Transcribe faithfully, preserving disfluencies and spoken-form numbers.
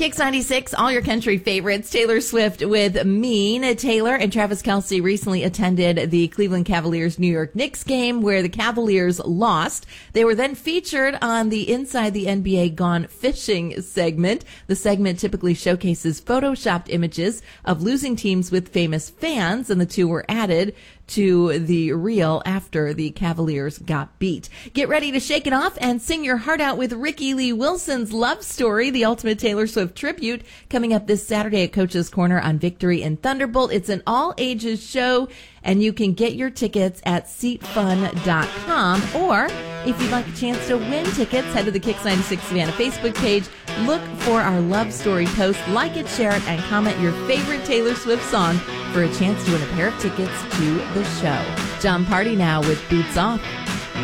Kix ninety-six, all your country favorites. Taylor Swift with Mean. Taylor and Travis Kelce recently attended the Cleveland Cavaliers New York Knicks game where the Cavaliers lost. They were then featured on the Inside the N B A Gone Fishing segment. The segment typically showcases photoshopped images of losing teams with famous fans, and the two were added to the reel after the Cavaliers got beat. Get ready to shake it off and sing your heart out with Ricky Lee Wilson's Love Story, the ultimate Taylor Swift tribute, coming up this Saturday at Coach's Corner on Victory and Thunderbolt. It's an all-ages show, and you can get your tickets at seat fun dot com. Or if you'd like a chance to win tickets, head to the Kix ninety-six Savannah Facebook page. Look for our Love Story post, like it, share it, and comment your favorite Taylor Swift song for a chance to win a pair of tickets to the show. John Party now with Boots Off.